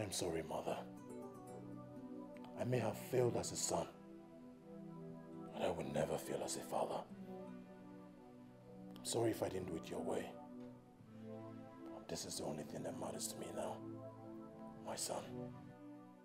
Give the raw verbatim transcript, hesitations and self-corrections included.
I'm sorry, Mother. I may have failed as a son, but I will never fail as a father. I'm sorry if I didn't do it your way. This is the only thing that matters to me now. My son.